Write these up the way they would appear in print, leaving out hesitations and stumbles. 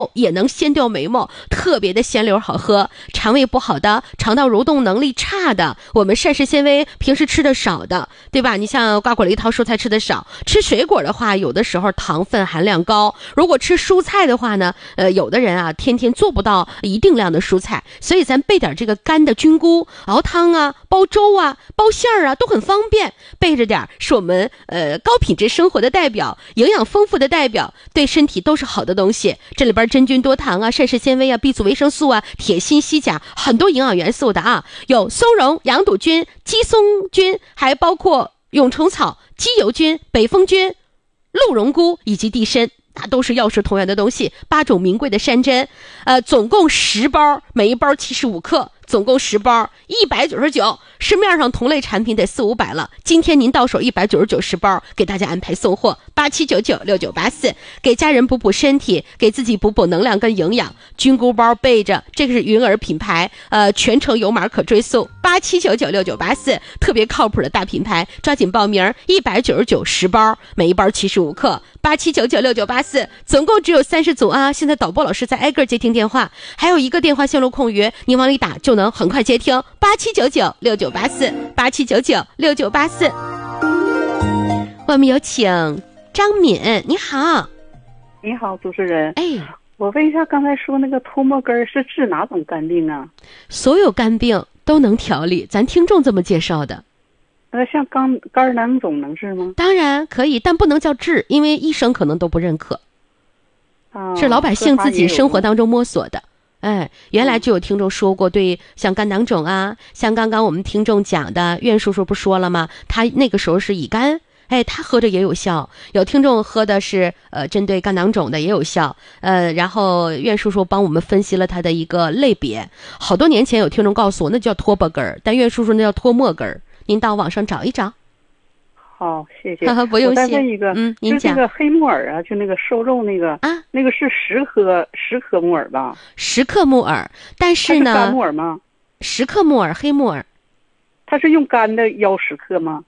也能掀掉眉毛，特别的鲜溜好喝。肠胃不好的，肠道蠕动能力差的，我们膳食纤维平时吃的少的，对吧？你像瓜果梨桃蔬菜吃的少，吃水果的话，有的时候糖分含量高。如果吃蔬菜的话呢，有的人啊天天做不到一定量的蔬菜，所以咱备点这个干的菌菇，熬汤啊、煲粥啊、煲馅儿啊都很方便。备着点是我们高品质生活的代表，营养丰富的代表，对身体都是好的东西。这里边真菌多糖啊、膳食纤维啊、B 族维生素啊、铁锌硒钾，很多营养元素的啊，有松茸、羊肚菌、鸡松菌，还包括蛹虫草、鸡油菌、北风菌、鹿茸菇以及地参。它都是药食同源的东西，8种名贵的山珍，总共10包，每一包75克，总共10包，199。市面上同类产品得400-500了，今天您到手199，10包，给大家安排送货，87996984，给家人补补身体，给自己补补能量跟营养。菌菇包备着，这个是云儿品牌，全程有码可追溯，87996984，特别靠谱的大品牌，抓紧报名，199，10包，每一包75克，87996984，总共只有30组啊！现在导播老师在挨个接听电话，还有一个电话线路空余，您往里打就能很快接听，87996984，87996984。我们有请张敏，你好。 你好，主持人。 哎， 我问一下，刚才说那个脱墨根是治哪种肝病啊？ 所有肝病都能调理，咱听众这么介绍的。 像肝囊肿能治吗？ 当然可以，但不能叫治，因为医生可能都不认可。是老百姓自己生活当中摸索的。原来就有听众说过，对，像肝囊肿啊，像刚刚我们听众讲的，苑叔叔不说了吗？他那个时候是乙肝，他喝着也有效。有听众喝的是针对肝囊肿的也有效。然后苑叔叔帮我们分析了他的一个类别。好多年前有听众告诉我，那叫脱脖根儿，但苑叔叔那叫脱墨根儿。您到网上找一找。 好，谢谢。 不用谢。 我再问一个， 您讲。 就这个黑木耳啊，就那个瘦肉那个啊， 那个是10克木耳吧 ？10克木耳，但是呢， 它是干木耳吗 ？10克木耳，黑木耳。 它是用干的要10克吗？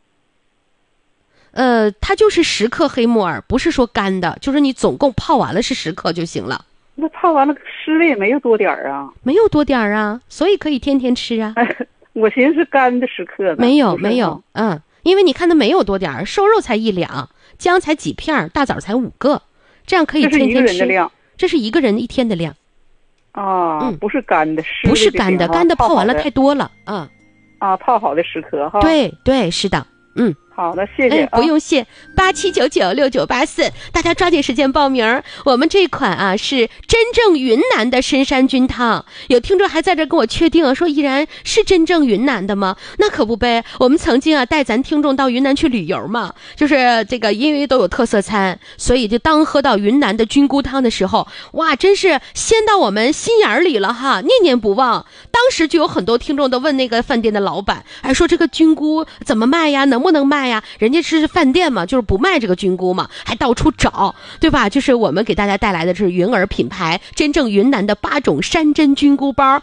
它就是10克黑木耳，不是说干的，就是你总共泡完了是10克就行了。 那泡完了湿的也没有多点儿啊？ 没有多点儿啊，所以可以天天吃啊。 我寻思是干的10克呢。 没有，因为你看它没有多点儿，瘦肉才1两，姜才几片，大枣才5个，这样可以天天吃。这是一个人的量。这是一个人一天的量。 不是干的， 不是干的，干的泡完了太多了。 泡好的10克哈。 对，是的。 好的，谢谢。 不用谢。87996984，大家抓紧时间报名。我们这款啊是真正云南的深山菌汤。有听众还在这跟我确定说，依然是真正云南的吗？那可不呗。我们曾经啊带咱听众到云南去旅游嘛，就是这个因为都有特色餐，所以就当喝到云南的菌菇汤的时候，哇，真是鲜到我们心眼里了哈，念念不忘。当时就有很多听众都问那个饭店的老板，说这个菌菇怎么卖呀？能不能卖呀？人家是饭店嘛，就是不卖这个菌菇嘛，还到处找，对吧？就是我们给大家带来的是云儿品牌真正云南的8种山珍菌菇包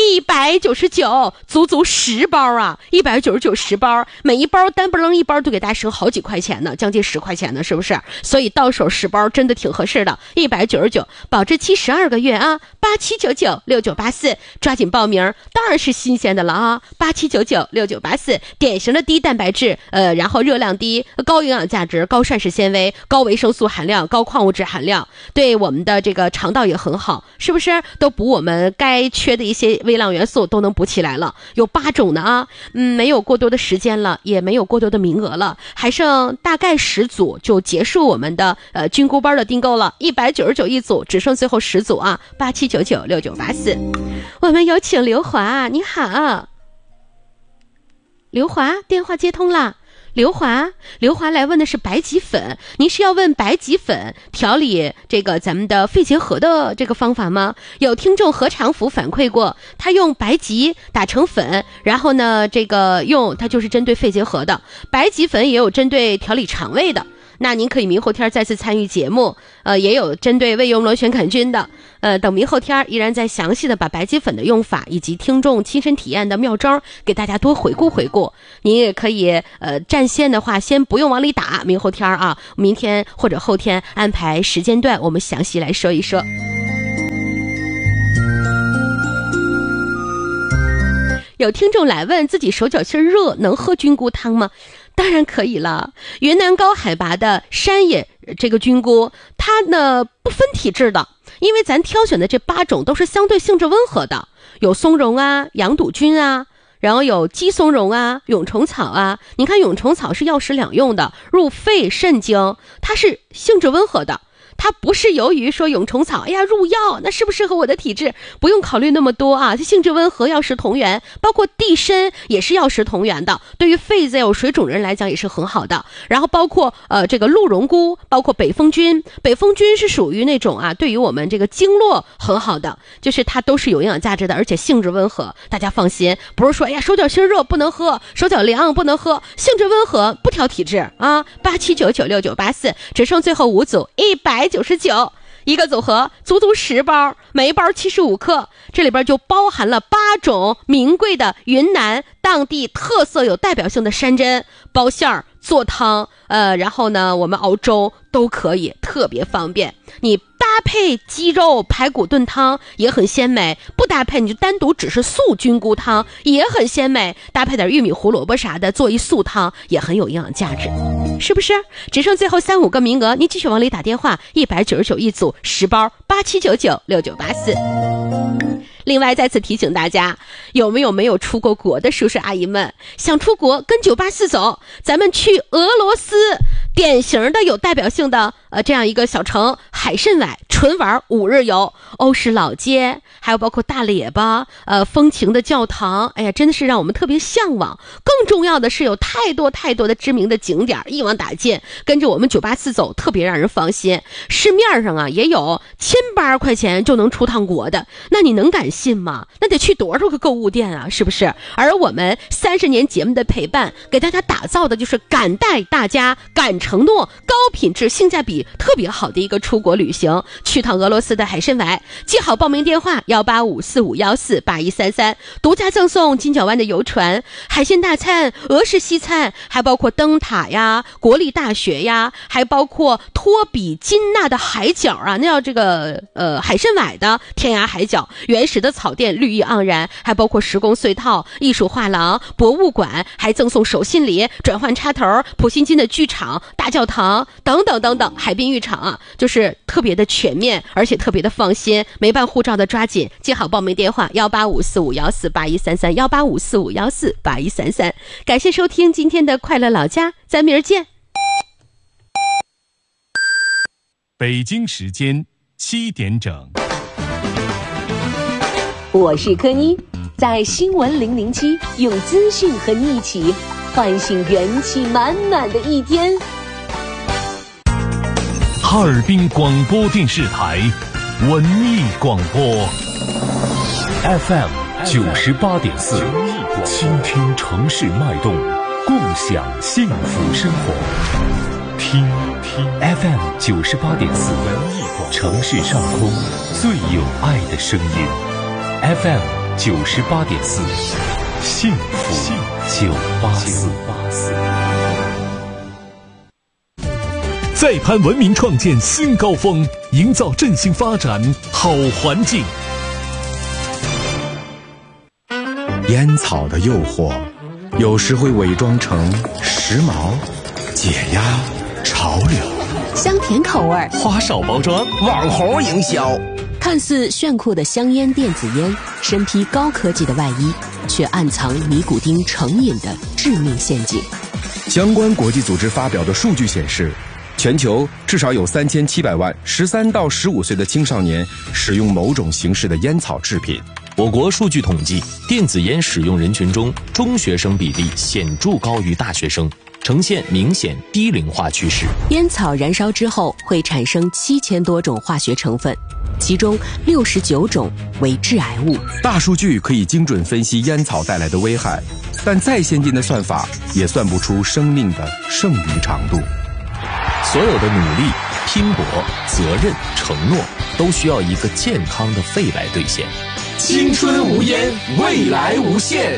，199，足足10包啊，199，10包，每一包单不楞一包都给大家省好几块钱呢，将近10块钱呢，是不是？所以到手10包真的挺合适的，199，保质期12个月啊，87996984，抓紧报名，当然是新鲜的了啊，87996984，典型的低蛋白质，然后热量低，高营养价值，高膳食纤维，高维生素含量，高矿物质含量，对我们的这个肠道也很好，是不是？都补我们该缺的一些微量元素都能补起来了。有8种的啊，没有过多的时间了，也没有过多的名额了，还剩大概10组就结束我们的菌菇包的订购了，199一组，只剩最后10组啊，87996984。我们有请刘华，你好。刘华，电话接通了。刘华来问的是白吉粉，您是要问白吉粉调理这个咱们的肺结核的这个方法吗？有听众何长福反馈过，他用白吉打成粉，然后呢这个用它就是针对肺结核的，白吉粉也有针对调理肠胃的。那您可以明后天再次参与节目，也有针对胃幽螺旋杆菌的，等明后天依然再详细的把白吉粉的用法以及听众亲身体验的妙招给大家多回顾回顾。您也可以占线的话先不用往里打，明后天啊，明天或者后天安排时间段我们详细来说一说。 有听众来问自己手脚心热能喝菌菇汤吗？当然可以了。云南高海拔的山野这个菌菇，它呢不分体质的，因为咱挑选的这8种都是相对性质温和的，有松茸啊、羊肚菌啊，然后有鸡松茸啊、蛹虫草啊。你看蛹虫草是药食两用的，入肺肾经，它是性质温和的。它不是由于说蛹虫草，哎呀入药，那适不适合我的体质？不用考虑那么多啊，它性质温和，药食同源。包括地参也是药食同源的，对于痱子有水肿人来讲也是很好的。然后包括这个鹿茸菇，包括北风菌，北风菌是属于那种啊，对于我们这个经络很好的，就是它都是有营养价值的，而且性质温和。大家放心，不是说哎呀手脚心热不能喝，手脚凉不能喝，性质温和，不挑体质啊。87996984，只剩最后5组，199一个组合，足10包，每一包75克，这里边就包含了8种名贵的云南当地特色有代表性的山珍，包馅儿做汤，然后呢我们熬粥都可以，特别方便。你搭配鸡肉排骨炖汤也很鲜美，不搭配你就单独只是素菌菇汤也很鲜美，搭配点玉米胡萝卜啥的做一素汤也很有营养价值，是不是？只剩最后3-5个名额，你继续往里打电话，199一组10包，87996984。另外再次提醒大家，有没有出过国的叔叔阿姨们，想出国跟984走，咱们去俄罗斯，典型的有代表性的这样一个小城海参崴，纯玩5日游，欧式老街，还有包括大列巴，风情的教堂，哎呀，真的是让我们特别向往。更重要的是有太多的知名的景点一网打尽，跟着我们984走特别让人放心。市面上啊也有1800块钱就能出趟国的，那你能敢信吗？那得去多少个购物店啊，是不是？而我们30年节目的陪伴，给大家打造的就是敢带大家、敢承诺、高品质、性价比特别好的一个出国旅行，去趟俄罗斯的海参崴。记好报名电话18545148133，独家赠送金角湾的游船、海鲜大餐、俄式西餐，还包括灯塔呀、国立大学呀，还包括托比金纳的海角啊，那叫这个海参崴的天涯海角，原始的草甸绿意盎然，还包括时工隧道、艺术画廊、博物馆，还赠送手信礼、转换插头、普信金的剧场、大教堂等等等等，海滨浴场啊，就是特别的全面，而且特别的放心。没办护照的抓紧记好报名电话18545148133 18545148133。感谢收听今天的快乐老家，咱明儿见。 北京时间7点整， 我是柯妮，在新闻007用资讯和你一起唤醒元气满满的一天。 哈尔滨广播电视台文艺广播 FM 98.4，倾听城市脉动，共享幸福生活。听 FM 98.4，城市上空最有爱的声音。FM 98.4，幸福984。再攀文明创建新高峰，营造振兴发展好环境。 烟草的诱惑有时会伪装成时髦、解压、潮流， 香甜口味， 花哨包装，网红营销。 看似炫酷的香烟电子烟，身披高科技的外衣，却暗藏尼古丁成瘾的致命陷阱。 相关国际组织发表的数据显示，全球至少有3700万13到15岁的青少年使用某种形式的烟草制品。 我国数据统计，电子烟使用人群中，中学生比例显著高于大学生，呈现明显低龄化趋势。 烟草燃烧之后会产生7000多种化学成分，其中69种为致癌物。 大数据可以精准分析烟草带来的危害，但再先进的算法也算不出生命的剩余长度。 所有的努力、拼搏、责任、承诺，都需要一个健康的肺来兑现。 青春无烟，未来无限。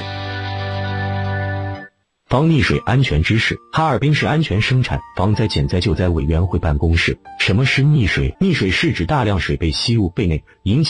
防溺水安全知识：哈尔滨市安全生产防灾减灾救灾委员会办公室。什么是溺水？溺水是指大量水被吸入肺内，引起